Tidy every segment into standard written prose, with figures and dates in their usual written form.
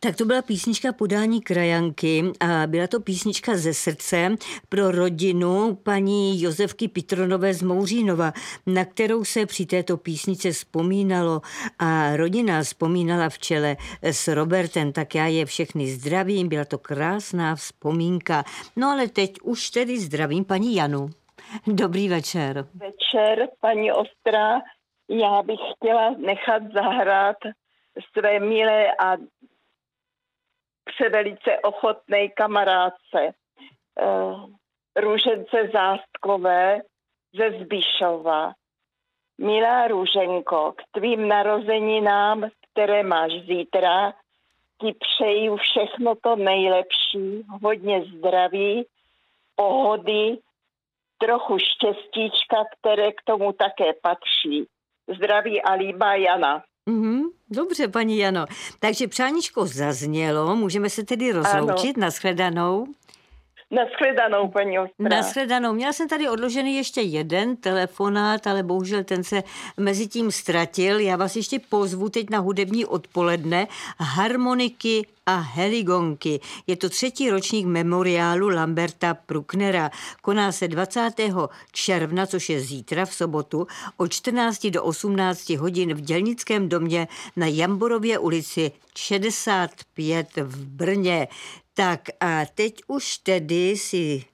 Tak to byla písnička Podání krajanky a byla to písnička ze srdce pro rodinu paní Josefky Pitronové z Mouřínova, na kterou se při této písnice vzpomínalo a rodina vzpomínala v čele s Robertem, tak já je všechny zdravím, byla to krásná vzpomínka. No ale teď už tedy zdravím paní Janu. Dobrý večer. Večer, paní Ostrá. Já bych chtěla nechat zahrát své milé a převelice ochotné kamarádce Růžence Zástkové ze Zbišova. Milá Růženko, k tvým narozeninám, které máš zítra, ti přeju všechno to nejlepší, hodně zdraví, pohody, trochu štěstíčka, které k tomu také patří. Zdraví a líbá Jana. Dobře, paní Jano. Takže přáníčko zaznělo, můžeme se tedy rozloučit. Nashledanou. Nashledanou, paní Ostrá. Nashledanou. Měla jsem tady odložený ještě jeden telefonát, ale bohužel ten se mezi tím ztratil. Já vás ještě pozvu teď na hudební odpoledne harmoniky a heligonky. Je to 3. ročník memoriálu Lamberta Brucknera. Koná se 20. června, což je zítra v sobotu, od 14 do 18 hodin v Dělnickém domě na Jamborově ulici 65 v Brně. Tak a teď už tedy si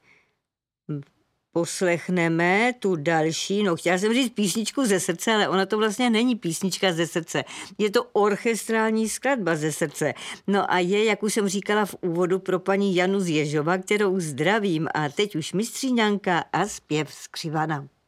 poslechneme tu další, chtěla jsem říct písničku ze srdce, ale ona to vlastně není písnička ze srdce. Je to orchestrální skladba ze srdce. No a je, jak už jsem říkala v úvodu, pro paní Janu z Ježova, kterou zdravím. A teď už Mistříňanka a zpěv Skřivana.